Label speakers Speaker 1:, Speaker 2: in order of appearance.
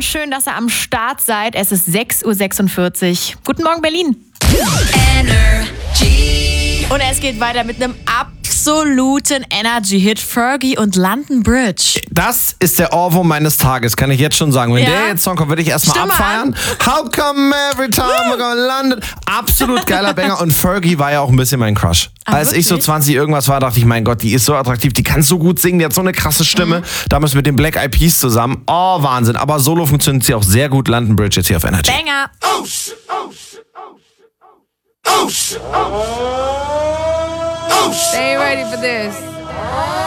Speaker 1: und schön, dass ihr am Start seid. Es ist 6:46 Uhr. Guten Morgen, Berlin.
Speaker 2: Energy.
Speaker 1: Und es geht weiter mit einem absoluten Energy-Hit. Fergie und London Bridge.
Speaker 3: Das ist der Ohrwurm meines Tages, kann ich jetzt schon sagen. Wenn der jetzt Song kommt, würde ich erstmal
Speaker 1: Stimme
Speaker 3: abfeiern. How come every time we're gonna London? Absolut geiler Banger. Und Fergie war ja auch ein bisschen mein Crush. Als ich so
Speaker 1: wirklich?
Speaker 3: 20 irgendwas war, dachte ich, mein Gott, die ist so attraktiv, die kann so gut singen, die hat so eine krasse Stimme. Damals mit den Black Eyed Peas zusammen. Oh, Wahnsinn. Aber solo funktioniert sie auch sehr gut. London Bridge jetzt hier auf Energy.
Speaker 1: Banger.
Speaker 2: Oh shit, oh shit, oh shit, oh shit, oh shit, oh shit.
Speaker 4: They ain't ready for this.